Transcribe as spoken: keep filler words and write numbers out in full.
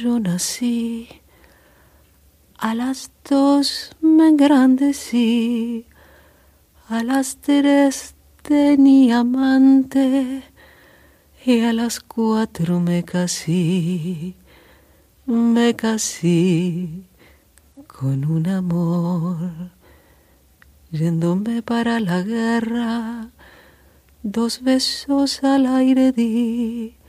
Yo nací, a las dos me engrandecí, a las tres tenía amante y a las cuatro me casé, me casé con un amor. Yéndome para la guerra, dos besos al aire di,